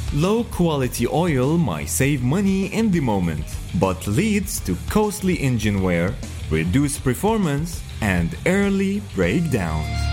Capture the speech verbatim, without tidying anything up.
Low quality oil might save money in the moment, but leads to costly engine wear, reduced performance, and early breakdowns.